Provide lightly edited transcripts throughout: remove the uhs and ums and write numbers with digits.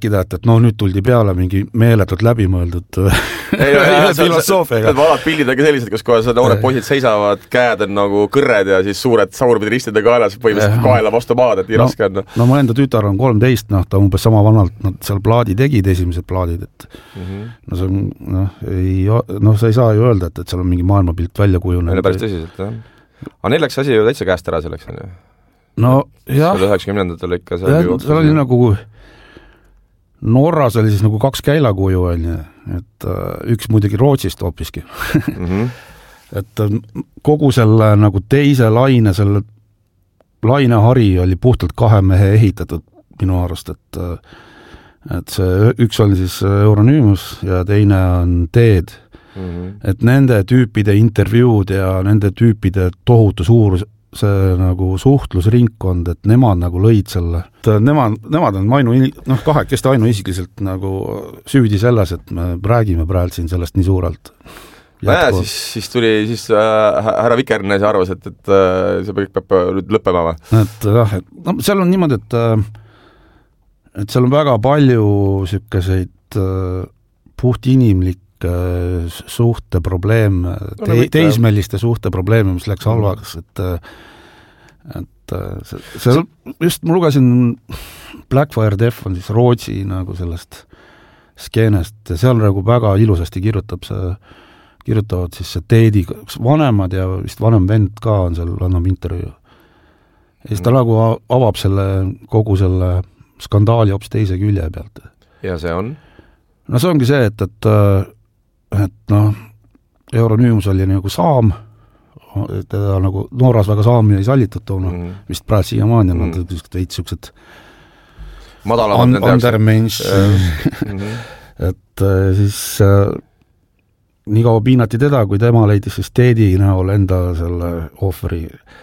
rääkida, et no nüüd tuldi peale mingi meeletult läbimõeldud filosoofiaga. Valad pildid ongi sellised, kus kohe noored poisid seisavad, käed on nagu kõrred ja siis suured saurpidi ristide kaelas põhimõtteliselt kaela vastu maad, et nii raske on. No mu enda tütar on 13, ta umbes sama vanalt, nad seal plaadi tegid, esimesed plaadid, et no see on, sa ei saa ju öelda, et seal on mingi maailmapilt välja kujunenud. Meile päris tõsiselt, jah. Aga neil läks asi ju täitsa käest ära selleks, on ju? No jah. 90-ndatel ikka seal oli nagu Norras oli siis nagu 2 käilakuju, et üks muidugi Rootsist hoopiski. Et kogu selle nagu teise laine, selle lainehari oli puhtalt 2 mehe ehitatud minu arust, et see üks oli siis Euronymous ja teine on Dead. Et nende tüüpide intervjuud ja nende tüüpide tohutu suurus, see nagu suhtlusringkond, et nemad nagu lõid selle. Nemad on kahekesti ainuisikliselt nagu süüdi selles, et me räägime praegu siin sellest nii suurelt. Siis tuli härra Vikernes ja arvas, et see peab nüüd lõppema või? Et jah, seal on niimoodi, et seal on väga palju selliseid puhtinimlik suhte probleem, teismeliste suhte probleeme, mis läks halvaks, et see just ma lugesin Blackfire Death on siis Rootsi nagu sellest skeenest ja seal nagu väga ilusasti kirjutavad siis see Teedi vanemad ja vist vanem vend ka on seal, annab intervjuu. Ja siis ta nagu avab kogu selle skandaali hoopis teise külje pealt. Ja see on? No see ongi see, et Euronymous oli nagu saam, teda nagu Norras väga saami ei sallitud toona, vist praegu siiamaani on nad veits siuksed undermensch, et siis nii kaua piinati teda, kui tema leidis siis Teedi näol enda selle ohvri,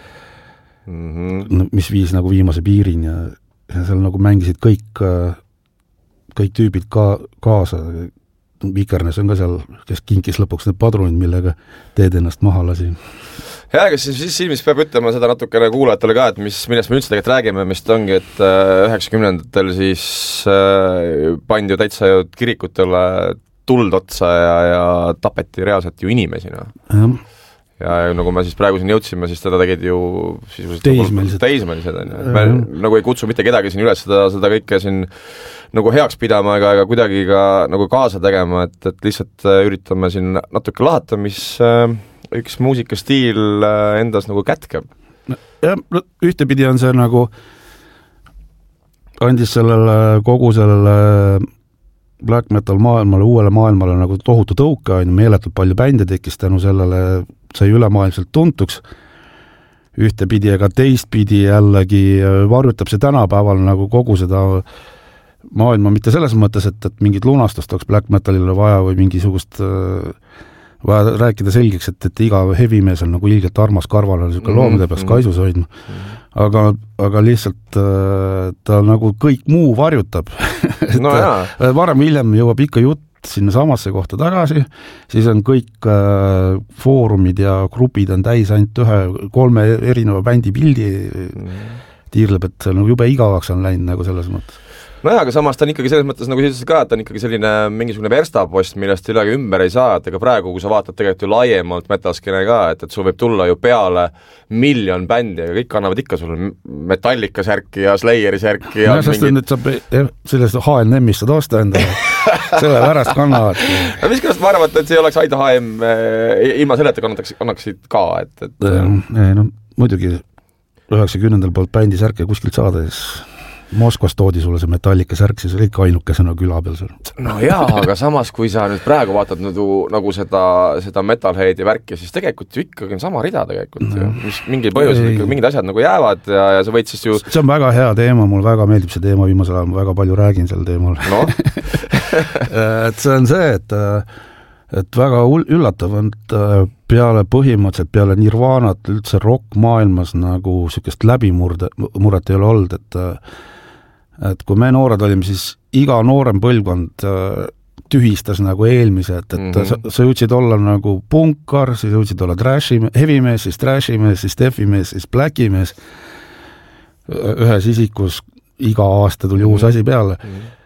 mis viis nagu viimase piirini ja seal nagu mängisid kõik tüübid kaasa. Vikernes on ka seal, kes kinkis lõpuks need padrunid, millega Teed ennast maha lasi. Ja, aga siis silmis peab ütlema seda natukene kuulajatele ka, et millest me üldse tegelikult räägime, mis ongi, et 90-ndatel siis pandi ju täitsa ju kirikutele tuld otsa ja tapeti reaalselt ju inimesi. No. Ja nagu me siis praegu siin jõudsime, siis teda tegid ju teismelised on. Me nagu ei kutsu mitte kedagi siin üles seda kõike siin nagu heaks pidama ega kuidagi ka nagu kaasa tegema, et lihtsalt üritame siin natuke lahata, mis üks muusikastiil endas nagu kätkeb. Ja ühtepidi on see nagu andis kogu sellele black metal maailmale, uuele maailmale nagu tohutu tõuke, meeletult palju bände tekkis tänu sellele, sai ülemaailmselt tuntuks. Ühtepidi ega teistpidi jällegi varjutab see tänapäeval nagu kogu seda maailma, mitte selles mõttes, et mingit lunastust oleks black metalile vaja või mingisugust vaja rääkida selgeks, et iga hevimees on nagu ilgelt armas karval on selline loomide peas kaisus hoidma. Aga lihtsalt ta nagu kõik muu varjutab. No varem hiljem jõuab ikka jutt sinna samasse kohta tagasi, siis on kõik foorumid ja grupid on täis ainult 3 erineva bändi pildi tiirleb, et see nagu jube igavaks on läinud nagu selles mõttes. No jah, aga samas ta on ikkagi selles mõttes, nagu sa ütlesid ka, et ta on ikkagi selline mingisugune verstapost, millest üldagi ümber ei saa, et ega praegu, kui sa vaatad tegelikult ju laiemalt metalskene ka, et sul võib tulla ju peale 1 miljon bändi ja kõik annavad ikka sulle Metallica särki ja Slayeri särki ja sest et saab sellest H&M-ist saad osta endale, selle pärast kannavad. Mis kõrast ma arvan, et see ei oleks aida H&M ilma selleta annaksid ka, et no muidugi 90-ndal poolt bändi särke kuskilt saada, siis Moskvas toodi sulle see Metallica särk, siis oli ikka ainukesena küla peal seal. No jaa, aga samas, kui sa nüüd praegu vaatad nagu seda Metalheadi värki, siis tegelikult ju ikkagi on sama rida tegelikult. Mis mingil põhjusel ikkagi mingid asjad nagu jäävad ja sa võid siis ju... See on väga hea teema, mul väga meeldib see teema, viimasel ajal ma väga palju räägin sel teemal. No? et see on see, et väga üllatav on, peale põhimõtteliselt, peale Nirvanat üldse rock maailmas nagu sükest läbimurret ei ole olnud, et kui me noored olime, siis iga noorem põlvkond tühistas nagu eelmise, et sa jõudsid olla nagu punkar, siis jõudsid olla heavymees, siis trashimees, siis deafimees, siis blackimees. Ühes isikus iga aasta tuli uus asi peale.